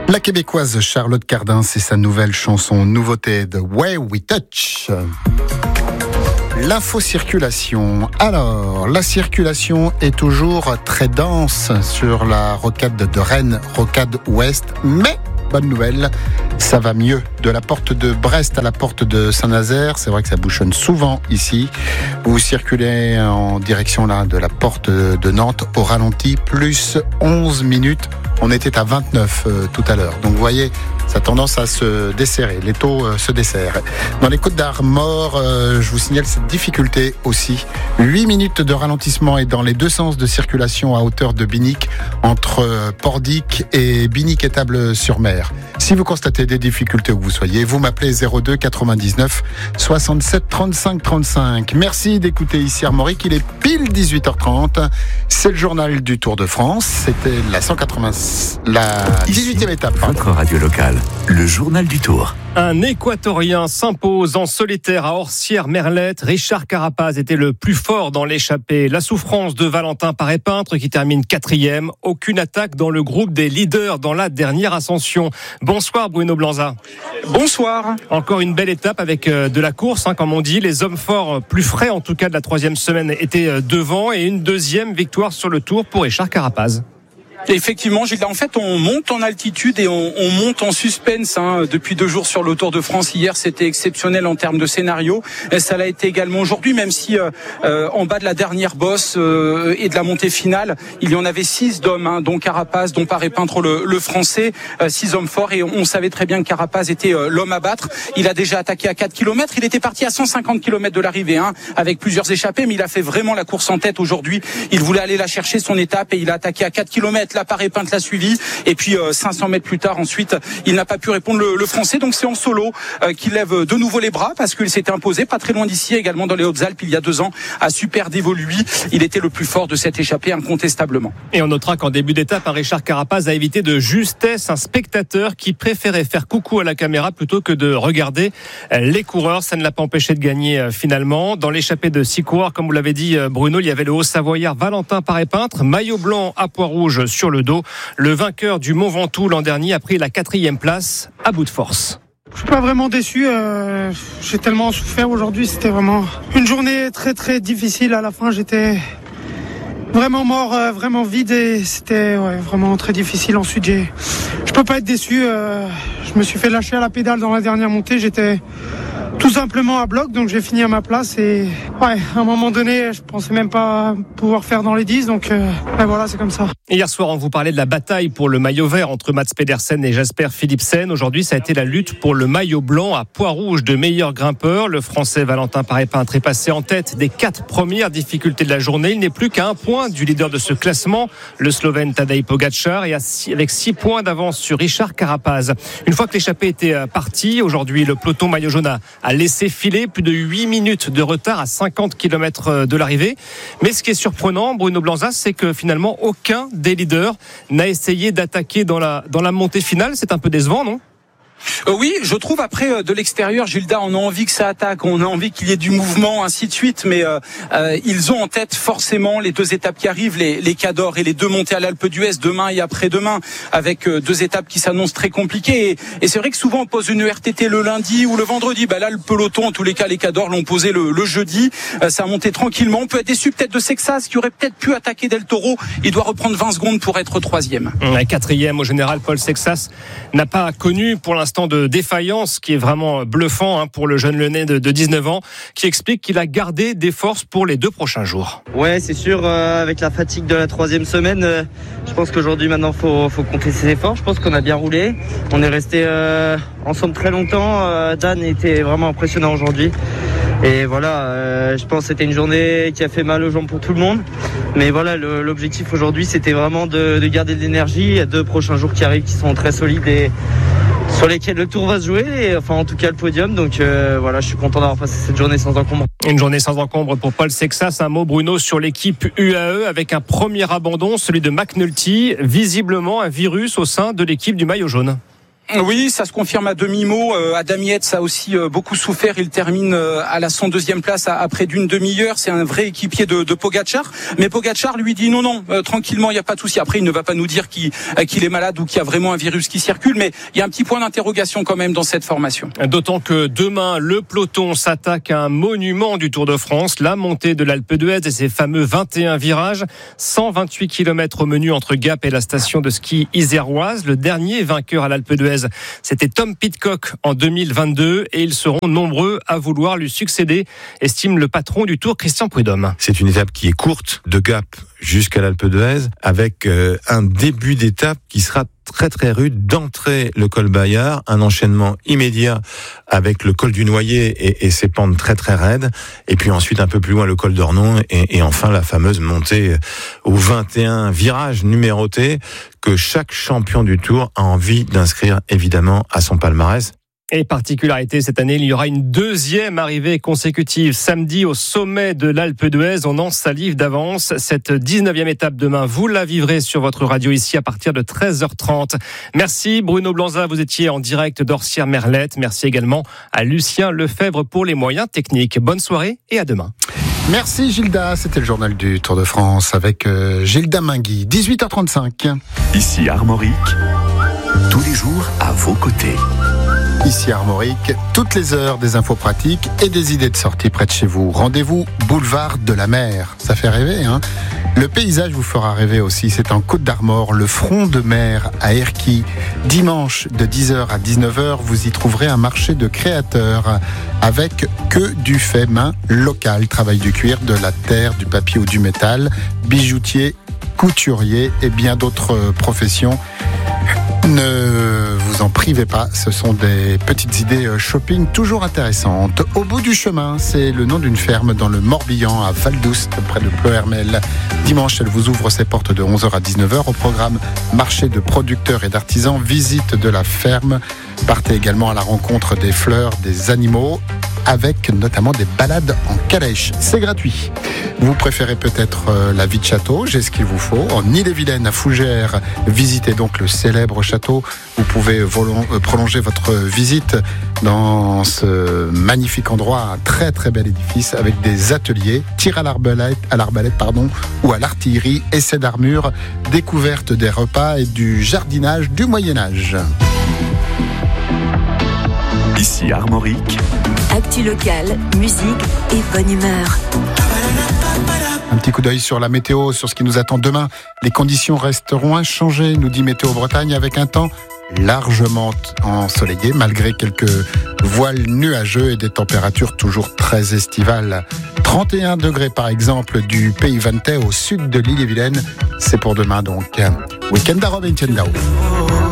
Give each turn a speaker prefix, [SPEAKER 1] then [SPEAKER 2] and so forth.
[SPEAKER 1] La québécoise Charlotte Cardin, c'est sa nouvelle chanson nouveauté The Way We Touch. L'info-circulation. Alors, la circulation est toujours très dense sur la rocade de Rennes, rocade ouest, mais bonne nouvelle, ça va mieux. De la porte de Brest à la porte de Saint-Nazaire, c'est vrai que ça bouchonne souvent ici. Vous circulez en direction là de la porte de Nantes au ralenti, plus 11 minutes. On était à 29 tout à l'heure. Donc vous voyez, ça a tendance à se desserrer. Les taux se desserrent. Dans les Côtes-d'Armor, je vous signale cette difficulté aussi. 8 minutes de ralentissement et dans les deux sens de circulation à hauteur de Binic, entre Pordic et Binic-Étable-sur-Mer. Si vous constatez des difficultés où vous soyez, vous m'appelez 02 99 67 35 35. Merci d'écouter ici Armorique. Il est pile 18h30. C'est le journal du Tour de France. C'était la 18e étape.
[SPEAKER 2] Votre radio locale, le journal du Tour.
[SPEAKER 3] Un Équatorien s'impose en solitaire à Orsières-Merlette. Richard Carapaz était le plus fort dans l'échappée. La souffrance de Valentin Paré-Peintre qui termine 4e. Aucune attaque dans le groupe des leaders dans la dernière ascension. Bonsoir Bruno Blanza.
[SPEAKER 4] Bonsoir.
[SPEAKER 3] Encore une belle étape avec de la course, comme on dit. Les hommes forts, plus frais en tout cas de la 3e semaine, étaient devant. Et une deuxième victoire sur le Tour pour Richard Carapaz.
[SPEAKER 4] Effectivement, Gilles, en fait, on monte en altitude et on monte en suspense depuis 2 jours sur le Tour de France. Hier, c'était exceptionnel en termes de scénario. Et ça l'a été également aujourd'hui, même si en bas de la dernière bosse et de la montée finale, il y en avait 6 d'hommes, dont Carapaz, dont Paré-Peintre, le Français, 6 hommes forts. Et on savait très bien que Carapaz était l'homme à battre. Il a déjà attaqué à 4 km. Il était parti à 150 km de l'arrivée, avec plusieurs échappées, mais il a fait vraiment la course en tête aujourd'hui. Il voulait aller la chercher, son étape, et il a attaqué à 4 km. La Paré-Peintre l'a suivi, et puis 500 mètres plus tard, ensuite, il n'a pas pu répondre le Français. Donc c'est en solo qu'il lève de nouveau les bras, parce qu'il s'était imposé pas très loin d'ici, également dans les Hautes-Alpes il y a 2 ans, à Super-Devo. Lui, il était le plus fort de cette échappée, incontestablement.
[SPEAKER 3] Et on notera qu'en début d'étape, Richard Carapaz a évité de justesse un spectateur qui préférait faire coucou à la caméra plutôt que de regarder les coureurs. Ça ne l'a pas empêché de gagner finalement. Dans l'échappée de 6 coureurs, comme vous l'avez dit Bruno, il y avait le Haut-Savoyard Valentin Paré-Peintre, maillot blanc à pois rouge sur le dos. Le vainqueur du Mont Ventoux l'an dernier a pris la 4e place à bout de force.
[SPEAKER 5] Je suis pas vraiment déçu, j'ai tellement souffert aujourd'hui, c'était vraiment une journée très très difficile. À la fin, j'étais vraiment mort, vraiment vide, et c'était vraiment très difficile. Ensuite, je peux pas être déçu, je me suis fait lâcher à la pédale dans la dernière montée, j'étais tout simplement à bloc, donc j'ai fini à ma place, et à un moment donné, je pensais même pas pouvoir faire dans les 10, donc voilà, c'est comme ça.
[SPEAKER 3] Et hier soir, on vous parlait de la bataille pour le maillot vert entre Mats Pedersen et Jasper Philipsen. Aujourd'hui, ça a été la lutte pour le maillot blanc à pois rouge de meilleur grimpeur. Le Français Valentin Paré-Peintre est passé en tête des 4 premières difficultés de la journée. Il n'est plus qu'à 1 point du leader de ce classement, le Slovène Tadej Pogačar, et avec 6 points d'avance sur Richard Carapaz. Une fois que l'échappée était partie, aujourd'hui, le peloton maillot jaune a laissé filer plus de 8 minutes de retard à 50 km de l'arrivée. Mais ce qui est surprenant, Bruno Blanza, c'est que finalement, aucun des leaders n'a essayé d'attaquer dans la montée finale. C'est un peu décevant, non ?
[SPEAKER 4] Oui, je trouve après de l'extérieur, Gilda, on a envie que ça attaque, on a envie qu'il y ait du mouvement, ainsi de suite, mais ils ont en tête forcément les 2 étapes qui arrivent, les Cadors et les 2 montées à l'Alpe d'Huez demain et après-demain, avec 2 étapes qui s'annoncent très compliquées. Et c'est vrai que souvent on pose une RTT le lundi ou le vendredi. Là, le peloton, en tous les cas, les Cadors l'ont posé le jeudi. Ça a monté tranquillement. On peut être déçu peut-être de Sexas, qui aurait peut-être pu attaquer Del Toro. Il doit reprendre 20 secondes pour être 3e.
[SPEAKER 3] 4e au général, Paul Sexas n'a pas connu pour l'instant de défaillance qui est vraiment bluffant pour le jeune Lyonnais de 19 ans, qui explique qu'il a gardé des forces pour les 2 prochains jours.
[SPEAKER 6] Ouais, c'est sûr, avec la fatigue de la 3e semaine, je pense qu'aujourd'hui maintenant faut compter ses efforts. Je pense qu'on a bien roulé, on est resté ensemble très longtemps. Dan était vraiment impressionnant aujourd'hui. Et voilà, je pense que c'était une journée qui a fait mal aux jambes pour tout le monde. Mais voilà, l'objectif aujourd'hui, c'était vraiment de garder de l'énergie. Il y a 2 prochains jours qui arrivent qui sont très solides et sur lesquels le Tour va se jouer, et enfin en tout cas le podium. Donc voilà, je suis content d'avoir passé cette journée sans encombre.
[SPEAKER 3] Une journée sans encombre pour Paul Sexas. Un mot, Bruno, sur l'équipe UAE avec un premier abandon, celui de McNulty, visiblement un virus au sein de l'équipe du maillot jaune.
[SPEAKER 4] Oui, ça se confirme à demi-mot. Adam Yates a aussi beaucoup souffert. Il termine à la 102e place à près d'une demi-heure. C'est un vrai équipier de Pogačar. Mais Pogačar lui dit non, tranquillement, il n'y a pas de souci. Après, il ne va pas nous dire qu'il est malade ou qu'il y a vraiment un virus qui circule. Mais il y a un petit point d'interrogation quand même dans cette formation.
[SPEAKER 3] D'autant que demain, le peloton s'attaque à un monument du Tour de France, la montée de l'Alpe d'Huez et ses fameux 21 virages. 128 km au menu entre Gap et la station de ski iséroise. Le dernier vainqueur à l'Alpe d'Huez, c'était Tom Pidcock en 2022 et ils seront nombreux à vouloir lui succéder, estime le patron du Tour, Christian Prudhomme.
[SPEAKER 7] C'est une étape qui est courte de Gap jusqu'à l'Alpe d'Huez avec un début d'étape qui sera très très rude, d'entrer le col Bayard, un enchaînement immédiat avec le col du Noyer et ses pentes très très raides, et puis ensuite un peu plus loin le col d'Ornon et enfin la fameuse montée aux 21 virages numérotés que chaque champion du Tour a envie d'inscrire évidemment à son palmarès.
[SPEAKER 3] Et particularité, cette année, il y aura une deuxième arrivée consécutive. Samedi, au sommet de l'Alpe d'Huez, on en salive d'avance. Cette 19e étape demain, vous la vivrez sur votre radio ici à partir de 13h30. Merci Bruno Blanza, vous étiez en direct d'Orsières-Merlette. Merci également à Lucien Lefebvre pour les moyens techniques. Bonne soirée et à demain.
[SPEAKER 1] Merci Gilda, c'était le journal du Tour de France avec Gilda Mingui, 18h35.
[SPEAKER 2] Ici Armorique, tous les jours à vos côtés.
[SPEAKER 1] Ici Armorique, toutes les heures des infos pratiques et des idées de sortie près de chez vous. Rendez-vous boulevard de la Mer. Ça fait rêver, hein ? Le paysage vous fera rêver aussi. C'est en Côte d'Armor, le front de mer à Erquy. Dimanche de 10h à 19h, vous y trouverez un marché de créateurs avec que du fait main local. Travail du cuir, de la terre, du papier ou du métal, bijoutier, couturier et bien d'autres professions. Ne vous en privez pas, ce sont des petites idées shopping toujours intéressantes. Au bout du chemin, c'est le nom d'une ferme dans le Morbihan à Val-d'Oust, près de Ploërmel. Dimanche, elle vous ouvre ses portes de 11h à 19h. Au programme marché de producteurs et d'artisans, visite de la ferme. Partez également à la rencontre des fleurs, des animaux, avec notamment des balades en calèche. C'est gratuit. Vous préférez peut-être la vie de château, j'ai ce qu'il vous faut. En Ille-et-Vilaine, à Fougères, visitez donc le célèbre château. Vous pouvez prolonger votre visite dans ce magnifique endroit, un très très bel édifice avec des ateliers, tir à l'arbalète, ou à l'artillerie, essais d'armure, découverte des repas et du jardinage du Moyen-Âge.
[SPEAKER 2] Ici Armorique.
[SPEAKER 8] Actu locale, musique et bonne humeur.
[SPEAKER 1] Un petit coup d'œil sur la météo, sur ce qui nous attend demain. Les conditions resteront inchangées, nous dit Météo Bretagne, avec un temps largement ensoleillé, malgré quelques voiles nuageux et des températures toujours très estivales. 31 degrés par exemple du Pays Vantais au sud de l'Ille-et-Vilaine. C'est pour demain donc. Week-end à Robin Tiendao.